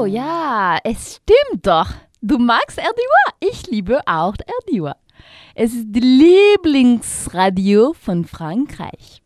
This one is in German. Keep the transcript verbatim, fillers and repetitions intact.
Oh ja, es stimmt doch. Du magst R D U. Ich liebe auch R D U. Es ist die Lieblingsradio von Frankreich.